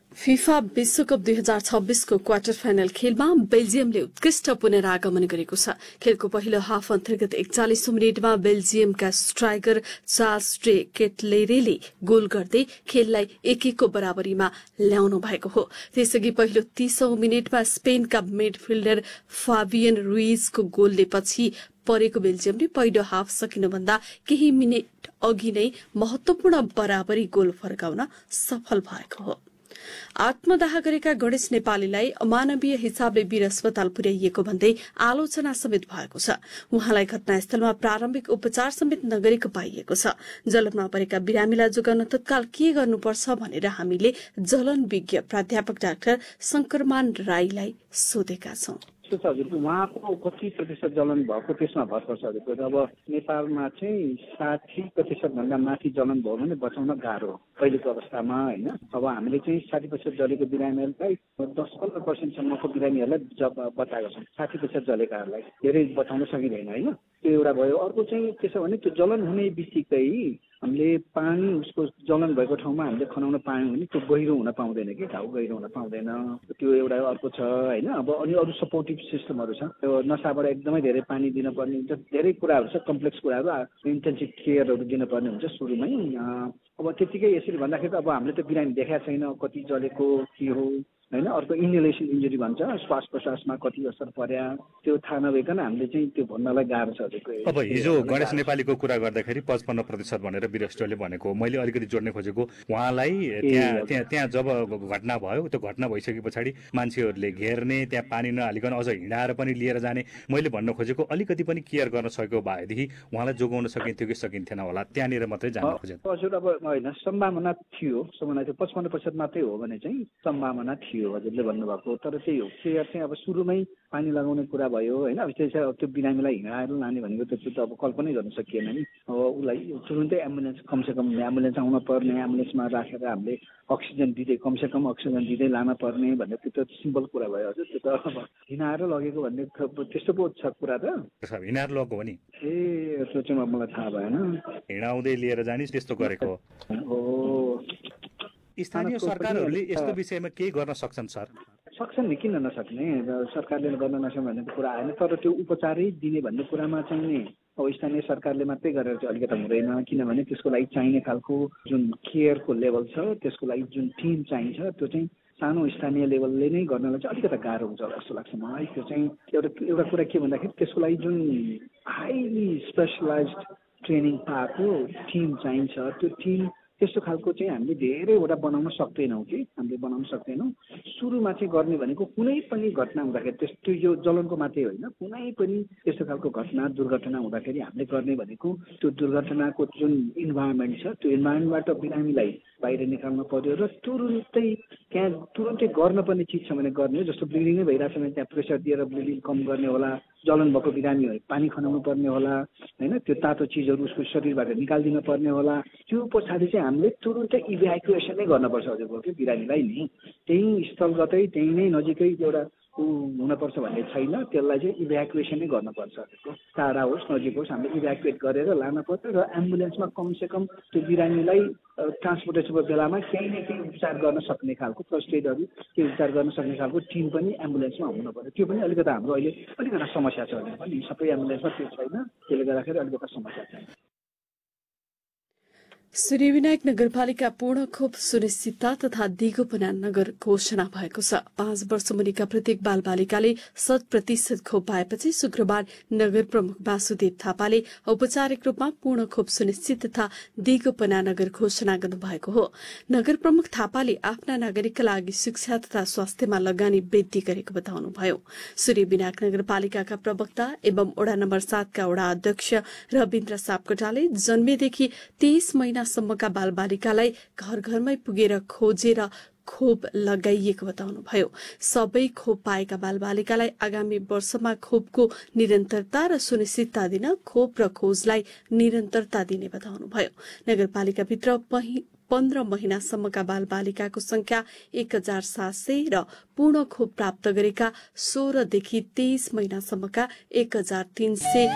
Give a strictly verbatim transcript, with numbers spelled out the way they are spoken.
FIFA विश्वकप दुई हजार छब्बीसको क्वार्टर फाइनल खेलमा बेल्जियमले उत्कृष्ट पुनरागमन गरेको छ। खेलको पहिलो हाफ अन्तर्गत एकचालिसौं मिनटमा बेल्जियमका स्ट्राइकर चार्ल्स डे केटलेरेले गोल गर्दै खेललाई एक एकको बराबरीमा ल्याउनु भएको हो। त्यसअघि पहिलो तीसौं मिनटमा स्पेनका मिडफिल्डर फाबियन रुइजको गोलले पछि परेको बेल्जियमले पहिलो हाफ सकिनुभन्दा केही मिनट अघि नै महत्वपूर्ण बराबरी गोल फर्काउन सफल भएको हो। आत्मदाह गरेका गणेश नेपालीलाई अमानवीय हिसाबले वीर अस्पताल पुर्याइएको भन्दै आलोचना समेत भएको छ। उहाँलाई घटनास्थलमा प्रारम्भिक उपचार समेत नगरेको पाइएको छ। जलनमा परेका बिरामीलाई जोगाउन तत्काल के गर्नुपर्छ भनेर हामीले जलन विज्ञ प्राध्यापक डाक्टर शंकरमान राईलाई सोधेका छौं। हजुरको उहाँको कति प्रतिशत जलन भएको त्यसमा भर पर्छ हजुरको। अब नेपालमा चाहिँ साठी प्रतिशत भन्दा माथि जलन भयो भने बचाउन गाह्रो अहिलेको अवस्थामा होइन। अब हामीले चाहिँ साठी प्रतिशत जलेको बिरामीहरूलाई दस पन्ध्र पर्सेन्टसम्मको बिरामीहरूलाई जब बचाएको छौँ। साठी प्रतिशत जलेकाहरूलाई धेरै बचाउन सकिँदैन होइन। त्यो एउटा भयो। अर्को चाहिँ त्यसो भने त्यो जलन हुने बित्तिकै हामीले पानी उसको जलन भएको ठाउँमा हामीले खनाउन पायौँ भने त्यो गहिरो हुन पाउँदैन कि घाउ गहिरो हुन पाउँदैन। त्यो एउटा अर्को छ होइन। अब अनि अरू सपोर्टिभ सिस्टमहरू छ। त्यो नसाबाट एकदमै धेरै पानी दिनुपर्ने हुन्छ। धेरै कुराहरू छ, कम्प्लेक्स कुराहरू, इन्टेन्सिभ केयरहरू दिनुपर्ने हुन्छ सुरुमै। अब त्यतिकै यसरी भन्दाखेरि अब हामीले त बिरामी देखाएको छैन कति जलेको के हो होइन। अर्को इन्हेलेसन इन्जुरी भन्छ, श्वास प्रश्वासमा कति असर पर्या त्यो थाहा नभइकन हामीले चाहिँ त्यो भन्नलाई गाह्रो छ। अब हिजो गणेश नेपालीको कुरा गर्दाखेरि पचपन्न प्रतिशत भनेर वीरेष्ट्रले भनेको मैले अलिकति जोड्न खोजेको उहाँलाई त्यहाँ त्यहाँ त्यहाँ जब घटना भयो त्यो घटना भइसके पछाडि मान्छेहरूले घेर्ने त्यहाँ पानी नहालिकन अझ हिँडाएर पनि लिएर जाने मैले भन्न खोजेको अलिकति पनि केयर गर्न सकेको भएदेखि उहाँलाई जोगाउन सकिन्थ्यो कि सकिन्थेन होला त्यहाँनिर मात्रै जान्न खोजेको। हजुर अब होइन सम्भावना थियो सम्भावना थियो पचपन्न प्रतिशत मात्रै हो भने चाहिँ सम्भावना थियो हजुरले भन्नुभएको। तर त्यही हो केयर चाहिँ अब सुरुमै पानी लगाउने कुरा भयो होइन। अब त्यसै अब त्यो बिरामीलाई हिँडाएर लाने भनेको त त्यो त अब कल्पनै गर्न सकिएन नि। अब उसलाई तुरुन्तै एम्बुलेन्स कमसेकम एम्बुलेन्स आउन पर्ने, एम्बुलेन्समा राखेर हामीले अक्सिजन दिँदै कमसेकम अक्सिजन दिँदै लान पर्ने भन्ने त्यो त सिम्पल कुरा भयो हजुर। त्यो त अब हिँडाएर लगेको भन्ने त्यस्तो पो छ कुरा त। हिँडाएर लगेको हो नि ए त्यो चाहिँ मलाई थाहा भएन। हिँडाउँदै लिएर जाने त्यस्तो गरेको हो। स्थानीय सरकारहरूले यस्तो विषयमा केही गर्न सक्छन् सर? सक्छन् नि, किन नसक्ने। सरकारले गर्न नसक्ने भन्ने कुरा आएन। तर त्यो उपचारै दिने भन्ने कुरामा चाहिँ नि अब स्थानीय सरकारले मात्रै गरेर चाहिँ अलिकति हुँदैन। किनभने त्यसको लागि चाहिने खालको जुन केयरको लेभल छ, त्यसको लागि जुन टिम चाहिन्छ त्यो चाहिँ सानो स्थानीय लेभलले नै गर्नलाई चाहिँ अलिकति गाह्रो हुन्छ जस्तो लाग्छ मलाई। त्यो चाहिँ एउटा एउटा कुरा के भन्दाखेरि त्यसको लागि जुन हाइली स्पेसलाइज्ड ट्रेनिङ पाएको टिम चाहिन्छ। त्यो टिम त्यस्तो खालको चाहिँ हामीले धेरैवटा बनाउन सक्दैनौँ कि हामीले बनाउन सक्दैनौँ। सुरुमा चाहिँ गर्ने भनेको कुनै पनि घटना हुँदाखेरि त्यस्तो यो जलनको मात्रै होइन, कुनै पनि त्यस्तो खालको घटना दुर्घटना हुँदाखेरि हामीले गर्ने भनेको त्यो दुर्घटनाको जुन इन्भाइरोमेन्ट छ त्यो इन्भाइरोमेन्टबाट बिरामीलाई बाहिर निकाल्नु पर्यो र तुरुन्तै त्यहाँ तुरुन्तै गर्नुपर्ने चिज छ भने गर्ने। जस्तो ब्लिडिङै भइरहेको छ भने त्यहाँ प्रेसर दिएर ब्लिडिङ कम गर्ने होला। जलन भएको बिरामी हो पानी खनाउनु पर्ने होला होइन। त्यो तातो चिजहरू उसको शरीरबाट निकालिदिनु पर्ने होला। त्यो पछाडि चाहिँ हामीले तुरुन्तै इभ्याकुएसन नै गर्नुपर्छ हजुरको कि बिरामीलाई नि। त्यही स्थलगतै त्यही नै नजिकै एउटा ऊ हुनपर्छ भन्ने छैन। त्यसलाई चाहिँ इभ्याकुएसन नै गर्नुपर्छ हजुरको। टाढा होस् नजिक होस् हामीले इभ्याकुएट गरेर लान पर्छ र एम्बुलेन्समा कमसेकम त्यो बिरामीलाई ट्रान्सपोर्टेसनको बेलामा केही न केही उपचार गर्न सक्ने खालको फर्स्ट एडहरू केही उपचार गर्न सक्ने खालको टिम पनि एम्बुलेन्समा हुनु पर्यो। त्यो पनि अलिकति हाम्रो अहिले अलिकति समस्या छ भने पनि सबै एम्बुलेन्समा त्यो छैन। त्यसले गर्दाखेरि अलिकति समस्या छ। सूर्यविनायक नगरपालिका पूर्ण खोप सुनिश्चितता तथा दिगोपना नगर घोषणा भएको छ। पाँच वर्ष मुनिका प्रत्येक बाल बालिकाले शत प्रतिशत खोप पाएपछि शुक्रबार नगर प्रमुख वासुदेव थापाले औपचारिक रूपमा पूर्ण खोप सुनिश्चित तथा दिगोपना नगर घोषणा गर्नुभएको हो। नगर प्रमुख थापाले आफ्ना नागरिकका लागि शिक्षा तथा स्वास्थ्यमा लगानी वृद्धि गरेको बताउनुभयो। सूर्यविनायक नगरपालिकाका प्रवक्ता एवं वडा नम्बर सातका वडा अध्यक्ष रविन्द्र सापकोटाले जन्मेदेखि तेइस महिना सम्मका बालबालिकालाई घर घरमै पुगेर खोजेर खोप लगाइएको बताउनुभयो। सबै खोप पाएका बालबालिकालाई आगामी वर्षमा खोपको निरन्तरता र सुनिश्चितता दिन खोप र खोजलाई निरन्तरता दिने बताउनुभयो। नगरपालिकाभित्र पन्ध्र महिनासम्मका बालबालिकाको संख्या एक हजार सात सय र पूर्ण खोप प्राप्त गरेका सोह्रदेखि तेइस महिनासम्मका एक हजार तीन सय